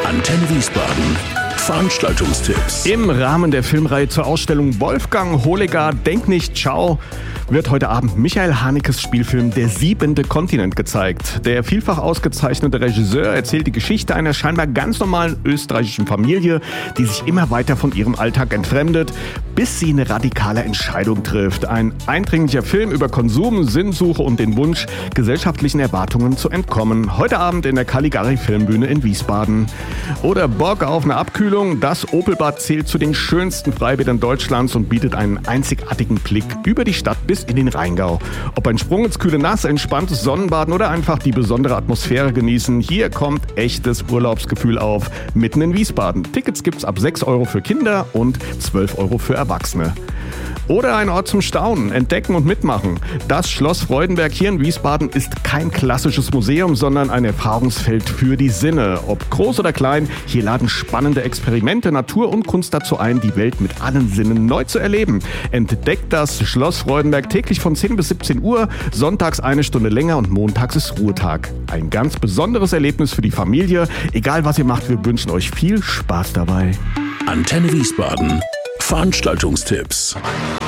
Antenne Wiesbaden. Veranstaltungstipps. Im Rahmen der Filmreihe zur Ausstellung Wolfgang Holegar Denk nicht, ciao wird heute Abend Michael Hanekes Spielfilm Der 7. Kontinent gezeigt. Der vielfach ausgezeichnete Regisseur erzählt die Geschichte einer scheinbar ganz normalen österreichischen Familie, die sich immer weiter von ihrem Alltag entfremdet, bis sie eine radikale Entscheidung trifft. Ein eindringlicher Film über Konsum, Sinnsuche und den Wunsch, gesellschaftlichen Erwartungen zu entkommen. Heute Abend in der Caligari Filmbühne in Wiesbaden. Oder Bock auf eine Abkühlung? Das Opelbad zählt zu den schönsten Freibädern Deutschlands und bietet einen einzigartigen Blick über die Stadt bis in den Rheingau. Ob ein Sprung ins kühle Nass, entspanntes Sonnenbaden oder einfach die besondere Atmosphäre genießen, hier kommt echtes Urlaubsgefühl auf, mitten in Wiesbaden. Tickets gibt's ab 6 € für Kinder und 12 € für Erwachsene. Oder ein Ort zum Staunen, entdecken und mitmachen. Das Schloss Freudenberg hier in Wiesbaden ist kein klassisches Museum, sondern ein Erfahrungsfeld für die Sinne. Ob groß oder klein, hier laden spannende Experimente, Natur und Kunst dazu ein, die Welt mit allen Sinnen neu zu erleben. Entdeckt das Schloss Freudenberg täglich von 10 bis 17 Uhr, sonntags 1 Stunde länger und montags ist Ruhetag. Ein ganz besonderes Erlebnis für die Familie. Egal was ihr macht, wir wünschen euch viel Spaß dabei. Antenne Wiesbaden. Veranstaltungstipps.